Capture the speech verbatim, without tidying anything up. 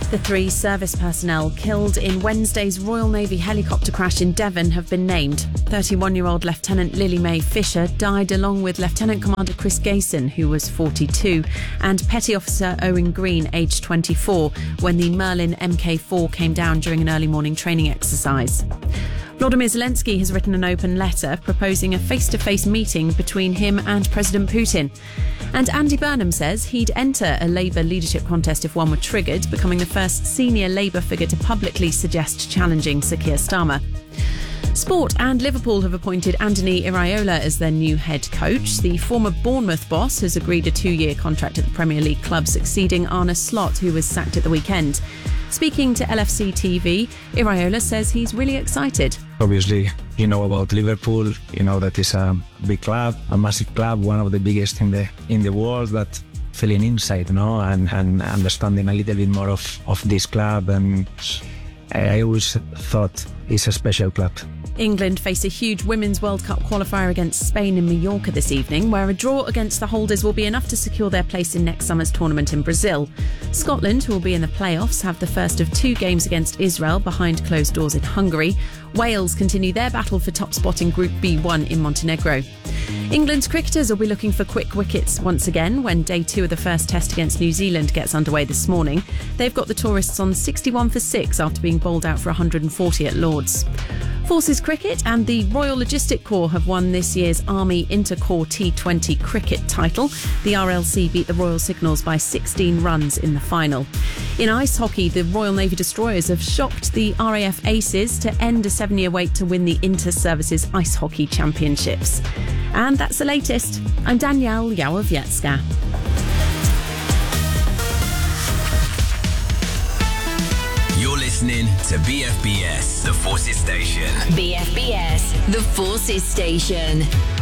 The three service personnel killed in Wednesday's Royal Navy helicopter crash in Devon have been named. thirty-one-year-old Lieutenant Lily Mae Fisher died along with Lieutenant Commander Chris Gayson, who was forty-two, and Petty Officer Owen Green, aged twenty-four, when the Merlin M K four came down during an early morning training exercise. Volodymyr Zelensky has written an open letter proposing a face-to-face meeting between him and President Putin. And Andy Burnham says he'd enter a Labour leadership contest if one were triggered, becoming the first senior Labour figure to publicly suggest challenging Sir Keir Starmer. Sport, and Liverpool have appointed Andoni Iraola as their new head coach. The former Bournemouth boss has agreed a two-year contract at the Premier League club, succeeding Arne Slot, who was sacked at the weekend. Speaking to L F C T V, Iraola says he's really excited. Obviously, you know about Liverpool, you know that it's a big club, a massive club, one of the biggest in the in the world, but feeling inside, you know, and, and understanding a little bit more of, of this club, and I always thought it's a special club. England face a huge Women's World Cup qualifier against Spain in Mallorca this evening, where a draw against the holders will be enough to secure their place in next summer's tournament in Brazil. Scotland, who will be in the playoffs, have the first of two games against Israel behind closed doors in Hungary. Wales continue their battle for top spot in Group B one in Montenegro. England's cricketers will be looking for quick wickets once again when day two of the first test against New Zealand gets underway this morning. They've got the tourists on sixty-one for six after being bowled out for one hundred forty at Lord's. Forces Cricket and the Royal Logistic Corps have won this year's Army Intercorps T twenty cricket title. The R L C beat the Royal Signals by sixteen runs in the final. In ice hockey, the Royal Navy Destroyers have shocked the R A F Aces to end a seven-year wait to win the Inter-Services Ice Hockey Championships. And that's the latest. I'm Danielle Yałowiecka. You're listening to B F B S, The Forces Station. B F B S, The Forces Station.